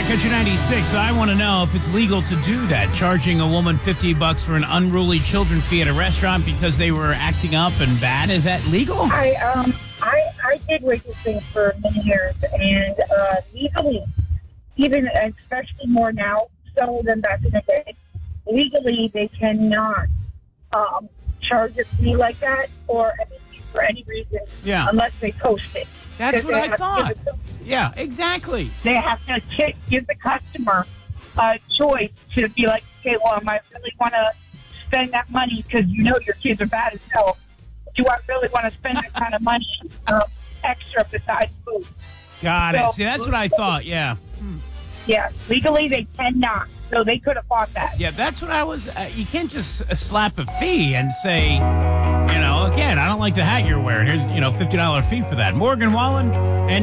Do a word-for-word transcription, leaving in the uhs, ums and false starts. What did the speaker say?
Country ninety-six. So I want to know if it's legal to do that, charging a woman fifty bucks for an unruly children fee at a restaurant because they were acting up and bad. Is that legal? I um I I did waitress things for many years, and uh, legally, even especially more now so than back in the day, legally they cannot um, charge a fee like that or anything for any reason, Yeah. unless they post it. That's Because what they I have to thought. give it to- Yeah, exactly. They have to ki- give the customer a choice to be like, okay, well, am I really want to spend that money because you know your kids are bad as hell? Do I really want to spend that kind of money um, extra besides food? Got So- it. See, that's what I thought. Yeah. Yeah, legally they cannot. So they could have fought that. Yeah, that's what I was. Uh, you can't just uh, slap a fee and say, you know, again, I don't like the hat you're wearing. Here's, you know, fifty dollars fee for that. Morgan Wallen and